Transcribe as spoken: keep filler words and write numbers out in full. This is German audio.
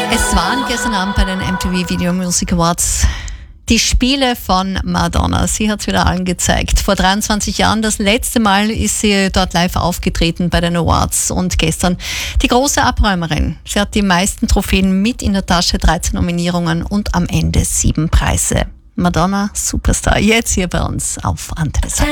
Es waren gestern Abend bei den M T V Video Music Awards die Spiele von Madonna. Sie hat es wieder allen gezeigt. Vor dreiundzwanzig Jahren das letzte Mal ist sie dort live aufgetreten bei den Awards und gestern die große Abräumerin. Sie hat die meisten Trophäen mit in der Tasche, dreizehn Nominierungen und am Ende sieben Preise. Madonna Superstar, jetzt hier bei uns auf Antenne.